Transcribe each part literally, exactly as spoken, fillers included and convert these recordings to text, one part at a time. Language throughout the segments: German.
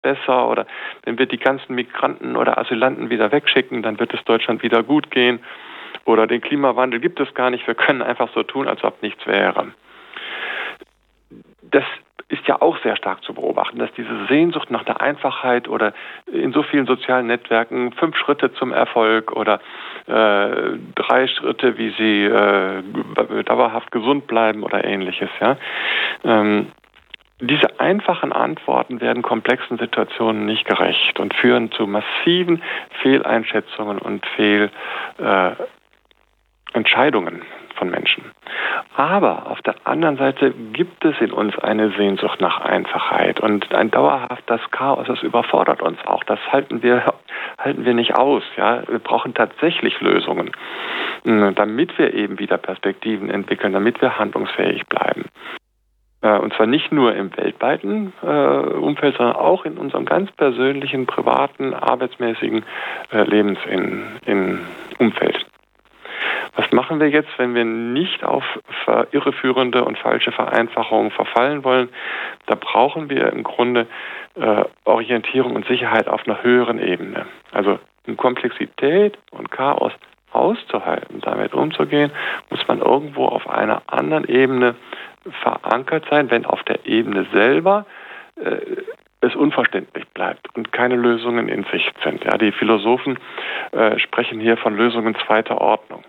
besser, oder wenn wir die ganzen Migranten oder Asylanten wieder wegschicken, dann wird es Deutschland wieder gut gehen, oder den Klimawandel gibt es gar nicht, wir können einfach so tun, als ob nichts wäre. Das ist ja auch sehr stark zu beobachten, dass diese Sehnsucht nach der Einfachheit oder in so vielen sozialen Netzwerken fünf Schritte zum Erfolg oder äh, drei Schritte, wie sie äh, dauerhaft gesund bleiben oder ähnliches. Ja? Ähm, diese einfachen Antworten werden komplexen Situationen nicht gerecht und führen zu massiven Fehleinschätzungen und Fehlentscheidungen von Menschen. Aber auf der anderen Seite gibt es in uns eine Sehnsucht nach Einfachheit und ein dauerhaftes Chaos, das überfordert uns auch. Das halten wir, halten wir nicht aus. Ja? Wir brauchen tatsächlich Lösungen, damit wir eben wieder Perspektiven entwickeln, damit wir handlungsfähig bleiben. Und zwar nicht nur im weltweiten äh, Umfeld, sondern auch in unserem ganz persönlichen, privaten, arbeitsmäßigen äh, Lebens in, in Umfeld. Was machen wir jetzt, wenn wir nicht auf irreführende und falsche Vereinfachungen verfallen wollen? Da brauchen wir im Grunde äh, Orientierung und Sicherheit auf einer höheren Ebene. Also in Komplexität und Chaos auszuhalten, damit umzugehen, muss man irgendwo auf einer anderen Ebene verankert sein, wenn auf der Ebene selber äh, es unverständlich bleibt und keine Lösungen in Sicht sind. Ja, die Philosophen äh, sprechen hier von Lösungen zweiter Ordnung.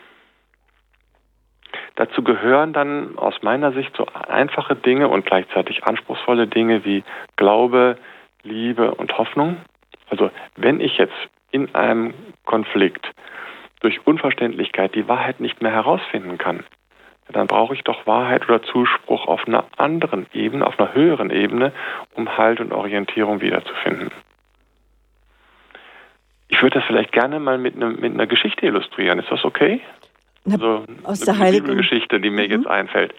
Dazu gehören dann aus meiner Sicht so einfache Dinge und gleichzeitig anspruchsvolle Dinge wie Glaube, Liebe und Hoffnung. Also wenn ich jetzt in einem Konflikt durch Unverständlichkeit die Wahrheit nicht mehr herausfinden kann, dann brauche ich doch Wahrheit oder Zuspruch auf einer anderen Ebene, auf einer höheren Ebene, um Halt und Orientierung wiederzufinden. Ich würde das vielleicht gerne mal mit, ne, mit einer Geschichte illustrieren. Ist das okay? Also aus eine der Heiligen Geschichte, die mir mhm. jetzt einfällt.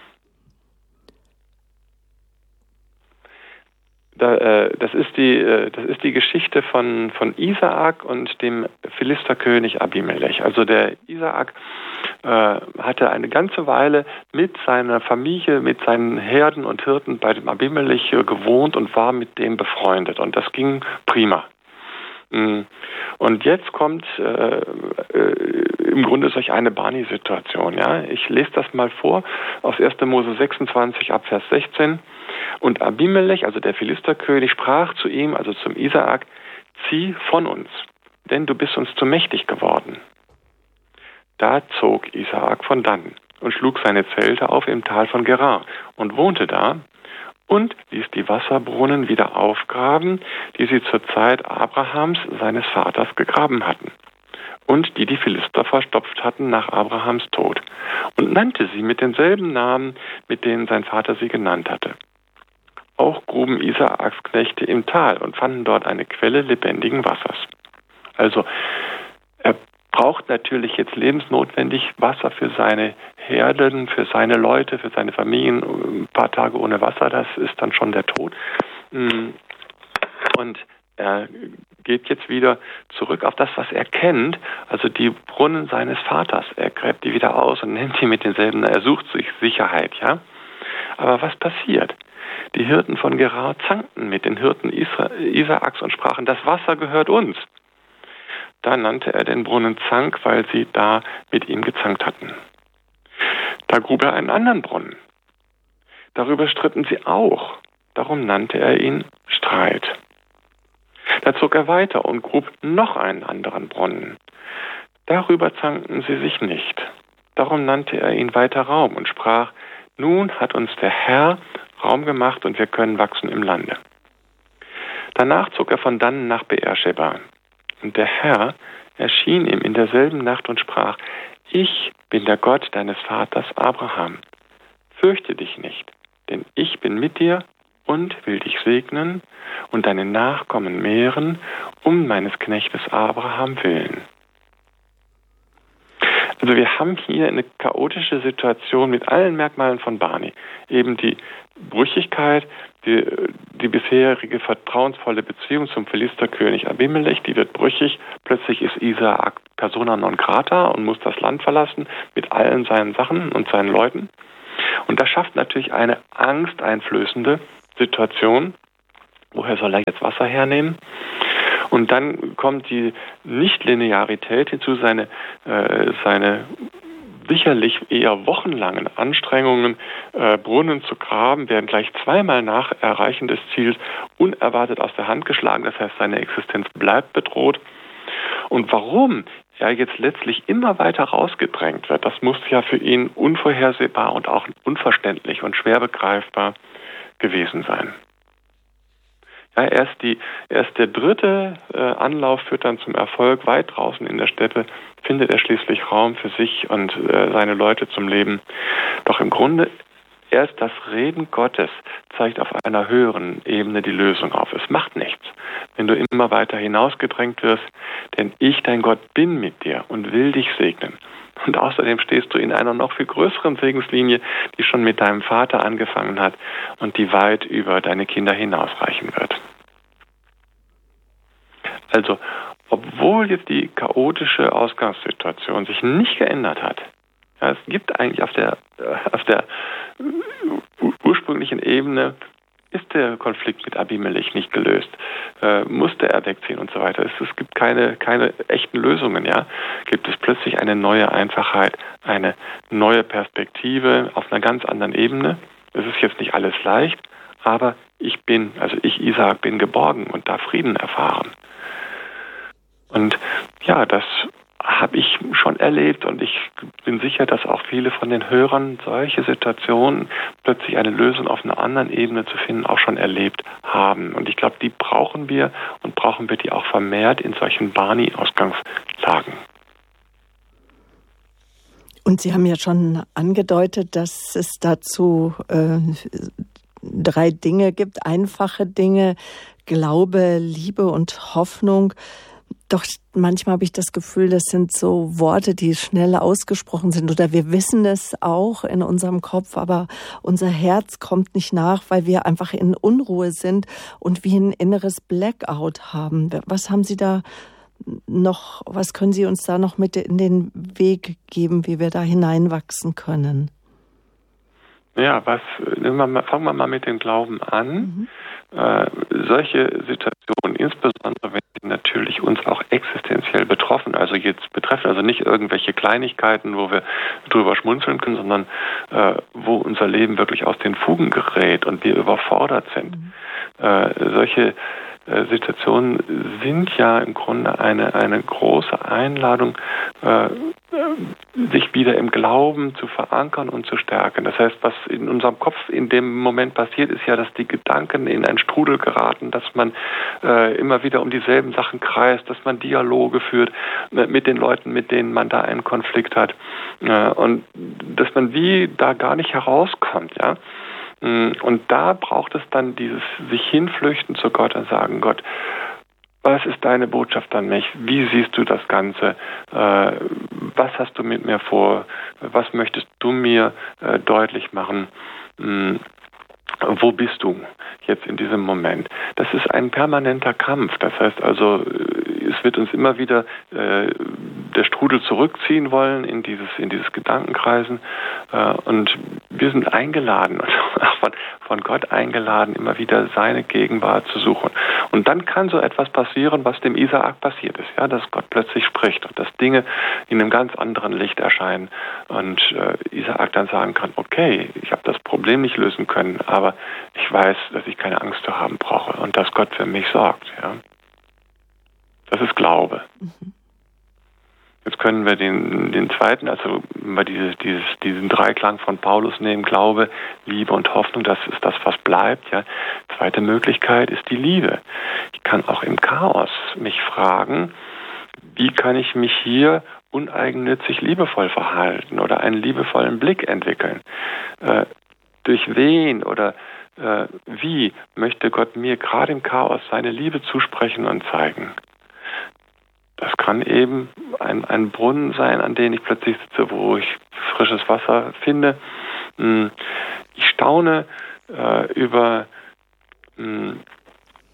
Da, äh, das ist die, äh, das ist die Geschichte von von Isaak und dem Philisterkönig Abimelech. Also der Isaak äh, hatte eine ganze Weile mit seiner Familie, mit seinen Herden und Hirten bei dem Abimelech äh, gewohnt und war mit dem befreundet. Und das ging prima. Und jetzt kommt äh, äh, im Grunde solch eine Barney-Situation. Ja? Ich lese das mal vor aus erster Mose sechsundzwanzig ab Vers sechzehn. Und Abimelech, also der Philisterkönig, sprach zu ihm, also zum Isaak: Zieh von uns, denn du bist uns zu mächtig geworden. Da zog Isaak von dannen und schlug seine Zelte auf im Tal von Gerar und wohnte da und ließ die Wasserbrunnen wieder aufgraben, die sie zur Zeit Abrahams, seines Vaters, gegraben hatten und die die Philister verstopft hatten nach Abrahams Tod, und nannte sie mit denselben Namen, mit denen sein Vater sie genannt hatte. Auch gruben Isaaks Knechte im Tal und fanden dort eine Quelle lebendigen Wassers. Also er braucht natürlich jetzt lebensnotwendig Wasser für seine Herden, für seine Leute, für seine Familien. Ein paar Tage ohne Wasser, das ist dann schon der Tod. Und er geht jetzt wieder zurück auf das, was er kennt, also die Brunnen seines Vaters. Er gräbt die wieder aus und nennt die mit denselben, er sucht sich Sicherheit, ja. Aber was passiert? Die Hirten von Gerar zankten mit den Hirten Isra- Isaaks und sprachen: Das Wasser gehört uns. Da nannte er den Brunnen Zank, weil sie da mit ihm gezankt hatten. Da grub er einen anderen Brunnen. Darüber stritten sie auch. Darum nannte er ihn Streit. Da zog er weiter und grub noch einen anderen Brunnen. Darüber zankten sie sich nicht. Darum nannte er ihn weiter Raum und sprach: Nun hat uns der Herr Raum gemacht und wir können wachsen im Lande. Danach zog er von dannen nach Beersheba. Und der Herr erschien ihm in derselben Nacht und sprach: Ich bin der Gott deines Vaters Abraham. Fürchte dich nicht, denn ich bin mit dir und will dich segnen und deine Nachkommen mehren, um meines Knechtes Abraham willen. Also wir haben hier eine chaotische Situation mit allen Merkmalen von Barney. Eben die Brüchigkeit, die, die bisherige vertrauensvolle Beziehung zum Philisterkönig Abimelech, die wird brüchig. Plötzlich ist Isaak persona non grata und muss das Land verlassen mit allen seinen Sachen und seinen Leuten. Und das schafft natürlich eine angsteinflößende Situation, woher soll er jetzt Wasser hernehmen? Und dann kommt die Nichtlinearität hinzu, seine, äh, seine sicherlich eher wochenlangen Anstrengungen, äh, Brunnen zu graben, werden gleich zweimal nach Erreichen des Ziels unerwartet aus der Hand geschlagen. Das heißt, seine Existenz bleibt bedroht. Und warum er jetzt letztlich immer weiter rausgedrängt wird, das muss ja für ihn unvorhersehbar und auch unverständlich und schwer begreifbar gewesen sein. Ja, erst, die, erst der dritte äh, Anlauf führt dann zum Erfolg. Weit draußen in der Steppe findet er schließlich Raum für sich und äh, seine Leute zum Leben. Doch im Grunde erst das Reden Gottes zeigt auf einer höheren Ebene die Lösung auf. Es macht nichts, wenn du immer weiter hinausgedrängt wirst, denn ich, dein Gott, bin mit dir und will dich segnen. Und außerdem stehst du in einer noch viel größeren Segenslinie, die schon mit deinem Vater angefangen hat und die weit über deine Kinder hinausreichen wird. Also, obwohl jetzt die chaotische Ausgangssituation sich nicht geändert hat, ja, es gibt eigentlich auf der, auf der ursprünglichen Ebene ist der Konflikt mit Abimelech nicht gelöst, äh, musste er wegziehen und so weiter. Es, es gibt keine, keine echten Lösungen, ja. Gibt es plötzlich eine neue Einfachheit, eine neue Perspektive auf einer ganz anderen Ebene. Es ist jetzt nicht alles leicht, aber ich bin, also ich, Isaak, bin geborgen und darf Frieden erfahren. Und ja, das habe ich schon erlebt und ich bin sicher, dass auch viele von den Hörern solche Situationen, plötzlich eine Lösung auf einer anderen Ebene zu finden, auch schon erlebt haben. Und ich glaube, die brauchen wir und brauchen wir die auch vermehrt in solchen Barney-Ausgangslagen. Und Sie haben ja schon angedeutet, dass es dazu äh, drei Dinge gibt, einfache Dinge, Glaube, Liebe und Hoffnung. Doch manchmal habe ich das Gefühl, das sind so Worte, die schnell ausgesprochen sind oder wir wissen es auch in unserem Kopf, aber unser Herz kommt nicht nach, weil wir einfach in Unruhe sind und wie ein inneres Blackout haben. Was haben Sie da noch, was können Sie uns da noch mit in den Weg geben, wie wir da hineinwachsen können? Ja, was, fangen wir mal mit dem Glauben an. Mhm. Äh, solche Situationen, insbesondere wenn sie natürlich uns auch existenziell betroffen, also jetzt betreffen, also nicht irgendwelche Kleinigkeiten, wo wir drüber schmunzeln können, sondern äh, wo unser Leben wirklich aus den Fugen gerät und wir überfordert sind. Mhm. Äh, solche äh, Situationen sind ja im Grunde eine, eine große Einladung, äh, sich wieder im Glauben zu verankern und zu stärken. Das heißt, was in unserem Kopf in dem Moment passiert, ist ja, dass die Gedanken in einen Strudel geraten, dass man äh, immer wieder um dieselben Sachen kreist, dass man Dialoge führt äh, mit den Leuten, mit denen man da einen Konflikt hat äh, und dass man wie da gar nicht herauskommt, ja. Und da braucht es dann dieses sich hinflüchten zu Gott und sagen, Gott, was ist deine Botschaft an mich? Wie siehst du das Ganze? Äh, was hast du mit mir vor? Was möchtest du mir äh, deutlich machen? Hm, wo bist du jetzt in diesem Moment? Das ist ein permanenter Kampf. Das heißt also, es wird uns immer wieder äh, der Strudel zurückziehen wollen in dieses, in dieses Gedankenkreisen. Äh, und wir sind eingeladen und auch von, von Gott eingeladen, immer wieder seine Gegenwart zu suchen. Und dann kann so etwas passieren, was dem Isaak passiert ist, ja, dass Gott plötzlich spricht und dass Dinge in einem ganz anderen Licht erscheinen und äh, Isaak dann sagen kann, okay, ich habe das Problem nicht lösen können, aber ich weiß, dass ich keine Angst zu haben brauche und dass Gott für mich sorgt, ja. Das ist Glaube. Mhm. Jetzt können wir den, den zweiten, also mal dieses, dieses, diesen Dreiklang von Paulus nehmen, Glaube, Liebe und Hoffnung, das ist das, was bleibt. Ja. Zweite Möglichkeit ist die Liebe. Ich kann auch im Chaos mich fragen, wie kann ich mich hier uneigennützig liebevoll verhalten oder einen liebevollen Blick entwickeln? Äh, durch wen oder äh, wie möchte Gott mir gerade im Chaos seine Liebe zusprechen und zeigen? Das kann eben ein, ein Brunnen sein, an dem ich plötzlich sitze, wo ich frisches Wasser finde. Ich staune äh, über, mh,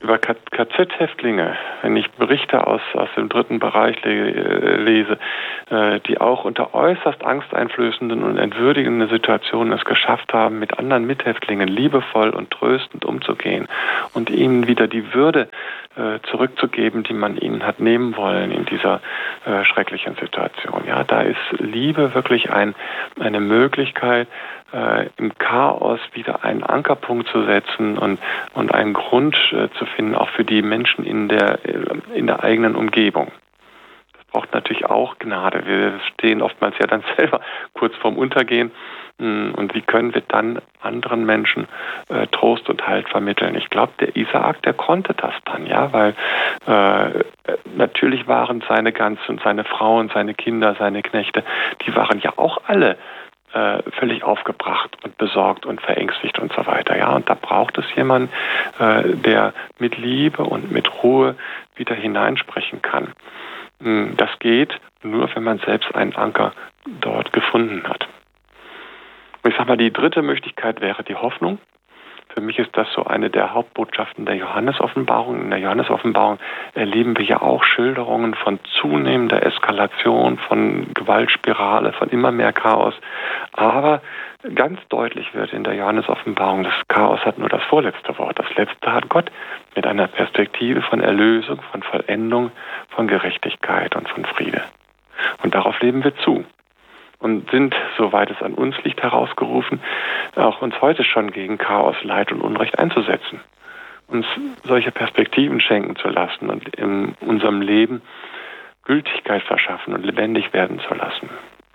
über K Z-Häftlinge, wenn ich Berichte aus, aus dem dritten Bereich le lese, äh, die auch unter äußerst angsteinflößenden und entwürdigenden Situationen es geschafft haben, mit anderen Mithäftlingen liebevoll und tröstend umzugehen und ihnen wieder die Würde äh, zurückzugeben, die man ihnen hat nehmen wollen in dieser äh, schrecklichen Situation. Ja, da ist Liebe wirklich ein, eine Möglichkeit, äh, im Chaos wieder einen Ankerpunkt zu setzen und, und einen Grund äh, zu finden, auch für die Menschen in der, in der eigenen Umgebung. Das braucht natürlich auch Gnade. Wir stehen oftmals ja dann selber kurz vorm Untergehen. Und wie können wir dann anderen Menschen äh, Trost und Halt vermitteln? Ich glaube, der Isaak, der konnte das dann, ja, weil äh, natürlich waren seine ganzen, seine Frauen, seine Kinder, seine Knechte, die waren ja auch alle äh, völlig aufgebracht und besorgt und verängstigt und so weiter, ja. Und da braucht es jemanden, äh, der mit Liebe und mit Ruhe wieder hineinsprechen kann. Das geht nur, wenn man selbst einen Anker dort gefunden hat. Ich sag mal, die dritte Möglichkeit wäre die Hoffnung. Für mich ist das so eine der Hauptbotschaften der Johannes-Offenbarung. In der Johannes-Offenbarung erleben wir ja auch Schilderungen von zunehmender Eskalation, von Gewaltspirale, von immer mehr Chaos. Aber ganz deutlich wird in der Johannes-Offenbarung, das Chaos hat nur das vorletzte Wort. Das letzte hat Gott mit einer Perspektive von Erlösung, von Vollendung, von Gerechtigkeit und von Friede. Und darauf leben wir zu. Und sind, soweit es an uns liegt, herausgerufen, auch uns heute schon gegen Chaos, Leid und Unrecht einzusetzen. Uns solche Perspektiven schenken zu lassen und in unserem Leben Gültigkeit verschaffen und lebendig werden zu lassen.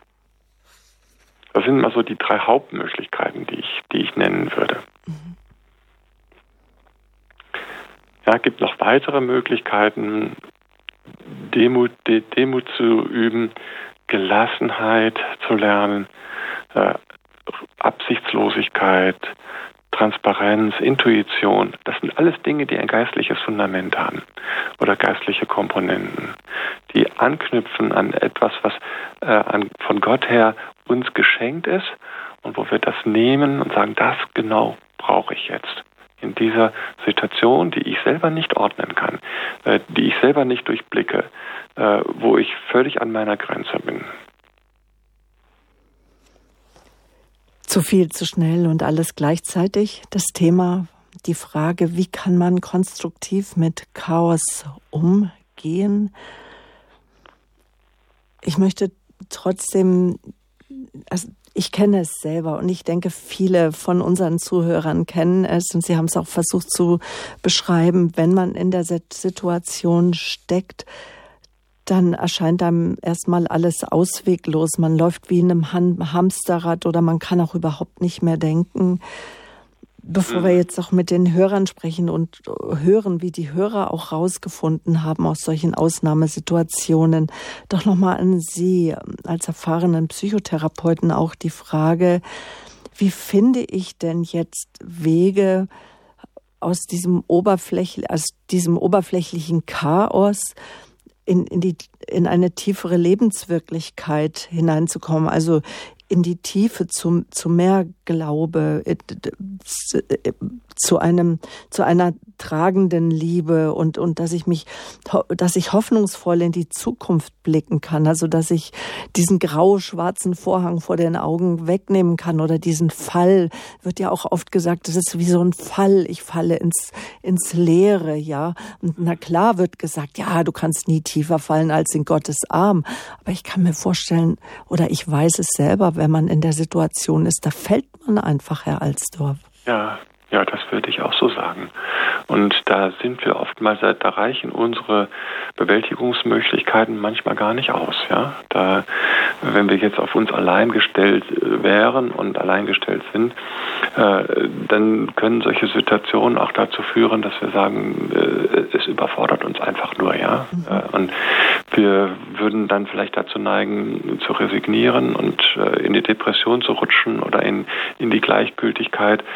Das sind mal so die drei Hauptmöglichkeiten, die ich, die ich nennen würde. Mhm. Ja, es gibt noch weitere Möglichkeiten, Demut, De, Demut zu üben, Gelassenheit zu lernen, äh, Absichtslosigkeit, Transparenz, Intuition. Das sind alles Dinge, die ein geistliches Fundament haben oder geistliche Komponenten, die anknüpfen an etwas, was äh, an, von Gott her uns geschenkt ist und wo wir das nehmen und sagen, das genau brauche ich jetzt. In dieser Situation, die ich selber nicht ordnen kann, äh, die ich selber nicht durchblicke, äh, wo ich völlig an meiner Grenze bin. Zu viel, zu schnell und alles gleichzeitig. Das Thema, die Frage, wie kann man konstruktiv mit Chaos umgehen? Ich möchte trotzdem, also ich kenne es selber und ich denke, viele von unseren Zuhörern kennen es und sie haben es auch versucht zu beschreiben. Wenn man in der Situation steckt, dann erscheint einem erstmal alles ausweglos. Man läuft wie in einem Hamsterrad oder man kann auch überhaupt nicht mehr denken. Bevor wir jetzt auch mit den Hörern sprechen und hören, wie die Hörer auch rausgefunden haben aus solchen Ausnahmesituationen, doch nochmal an Sie als erfahrenen Psychotherapeuten auch die Frage, wie finde ich denn jetzt Wege aus diesem, Oberfläch, aus diesem oberflächlichen Chaos in, in, die, in eine tiefere Lebenswirklichkeit hineinzukommen, also in die Tiefe, zu, zu mehr Glaube, zu einem, zu einer tragenden Liebe und, und dass ich mich, dass ich hoffnungsvoll in die Zukunft blicken kann, also dass ich diesen grau-schwarzen Vorhang vor den Augen wegnehmen kann oder diesen Fall, wird ja auch oft gesagt, das ist wie so ein Fall, ich falle ins, ins Leere, ja. Und na klar wird gesagt, ja, du kannst nie tiefer fallen als in Gottes Arm. Aber ich kann mir vorstellen, oder ich weiß es selber, wenn man in der Situation ist, da fällt man einfach, Herr Alsdorf. Ja, ja, das würde ich auch so sagen. Und da sind wir oftmals, da reichen unsere Bewältigungsmöglichkeiten manchmal gar nicht aus. Ja, da, wenn wir jetzt auf uns allein gestellt wären und allein gestellt sind, äh, dann können solche Situationen auch dazu führen, dass wir sagen, äh, es überfordert uns einfach nur, ja. Mhm. Äh, und wir würden dann vielleicht dazu neigen, zu resignieren und äh, in die Depression zu rutschen oder in, in die Gleichgültigkeit.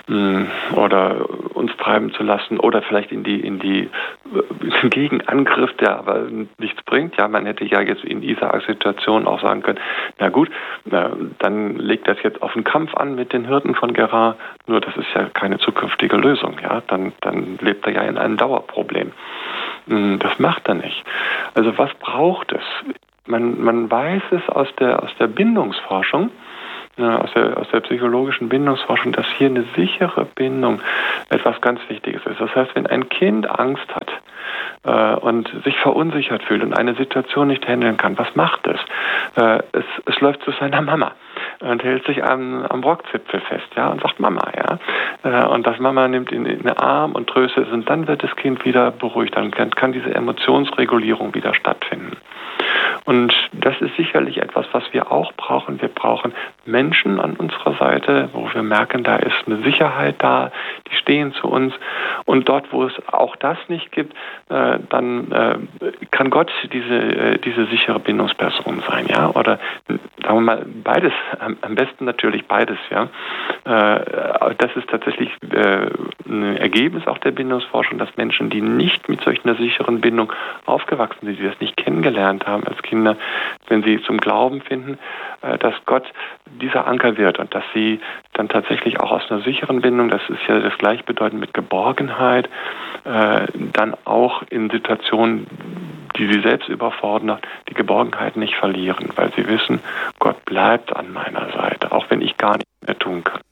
oder uns treiben zu lassen oder vielleicht in die in die in den Gegenangriff, der aber nichts bringt. Ja, man hätte ja jetzt in Isaaks Situation auch sagen können, na gut, dann legt das jetzt auf einen Kampf an mit den Hirten von Gerar, nur das ist ja keine zukünftige Lösung. Ja, dann, dann lebt er ja in einem Dauerproblem. Das macht er nicht. Also was braucht es? Man, man weiß es aus der, aus der Bindungsforschung, ja, aus der, aus der psychologischen Bindungsforschung, dass hier eine sichere Bindung etwas ganz Wichtiges ist. Das heißt, wenn ein Kind Angst hat äh, und sich verunsichert fühlt und eine Situation nicht handeln kann, was macht es? Äh, es, es läuft zu seiner Mama und hält sich am, am Rockzipfel fest, ja, und sagt Mama, ja. Äh, und das Mama nimmt ihn in den Arm und tröstet es und dann wird das Kind wieder beruhigt. Dann kann, kann diese Emotionsregulierung wieder stattfinden. Und das ist sicherlich etwas, was wir auch brauchen. Wir brauchen Menschen an unserer Seite, wo wir merken, da ist eine Sicherheit da, die stehen zu uns. Und dort, wo es auch das nicht gibt, äh, dann äh, kann Gott diese, äh, diese sichere Bindungsperson sein, ja. Oder sagen wir mal beides, am besten natürlich beides, ja. Äh, das ist tatsächlich äh, ein Ergebnis auch der Bindungsforschung, dass Menschen, die nicht mit solch einer sicheren Bindung aufgewachsen sind, die das nicht kennengelernt haben als Kinder, wenn sie zum Glauben finden, äh, dass Gott dieser Anker wird und dass sie dann tatsächlich auch aus einer sicheren Bindung, das ist ja das gleichbedeutend mit Geborgenheit, äh, dann auch in Situationen, die sie selbst überfordern, die Geborgenheit nicht verlieren, weil sie wissen, Gott bleibt an meiner Seite, auch wenn ich gar nichts mehr tun kann.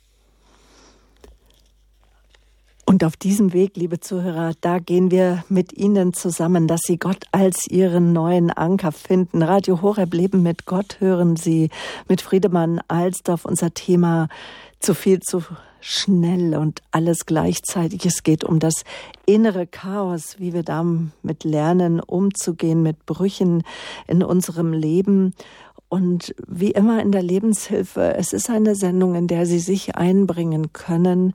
Und auf diesem Weg, liebe Zuhörer, da gehen wir mit Ihnen zusammen, dass Sie Gott als Ihren neuen Anker finden. Radio Horeb Leben mit Gott hören Sie mit Friedemann Alsdorf. Unser Thema zu viel, zu schnell und alles gleichzeitig. Es geht um das innere Chaos, wie wir damit lernen, umzugehen mit Brüchen in unserem Leben. Und wie immer in der Lebenshilfe, es ist eine Sendung, in der Sie sich einbringen können,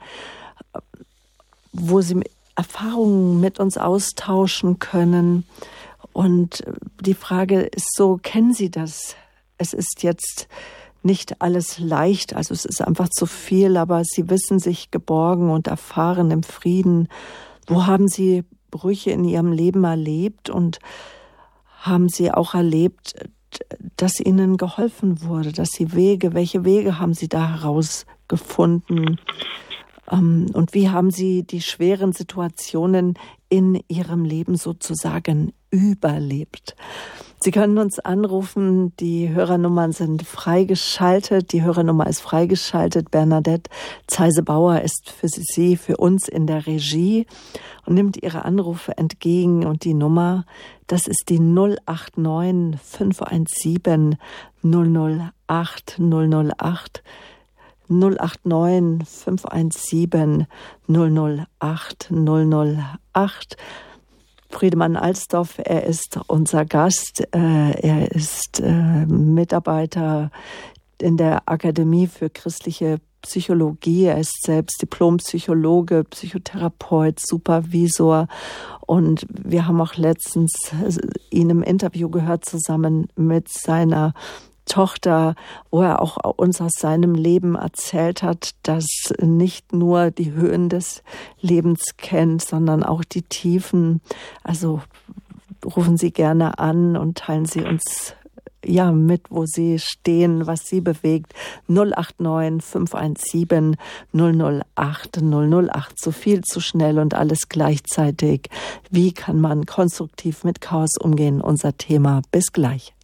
wo Sie Erfahrungen mit uns austauschen können. Und die Frage ist so, kennen Sie das? Es ist jetzt nicht alles leicht, also es ist einfach zu viel, aber Sie wissen sich geborgen und erfahren im Frieden. Wo haben Sie Brüche in Ihrem Leben erlebt und haben Sie auch erlebt, dass Ihnen geholfen wurde, dass Sie Wege, welche Wege haben Sie da herausgefunden? Und wie haben Sie die schweren Situationen in Ihrem Leben sozusagen überlebt? Sie können uns anrufen, die Hörernummern sind freigeschaltet, die Hörernummer ist freigeschaltet. Bernadette Zeise-Bauer ist für Sie, für uns in der Regie und nimmt Ihre Anrufe entgegen. Und die Nummer, das ist die null acht neun fünf eins sieben null null acht null null acht. null acht neun fünf eins sieben null null acht null null acht. Friedemann Alsdorf, er ist unser Gast. Er ist Mitarbeiter in der Akademie für christliche Psychologie. Er ist selbst Diplompsychologe, Psychotherapeut, Supervisor. Und wir haben auch letztens ihn im Interview gehört, zusammen mit seiner Tochter, wo er auch uns aus seinem Leben erzählt hat, dass nicht nur die Höhen des Lebens kennt, sondern auch die Tiefen. Also rufen Sie gerne an und teilen Sie uns ja mit, wo Sie stehen, was Sie bewegt. null acht neun fünf eins sieben null null acht null null acht. So viel zu schnell und alles gleichzeitig. Wie kann man konstruktiv mit Chaos umgehen? Unser Thema. Bis gleich.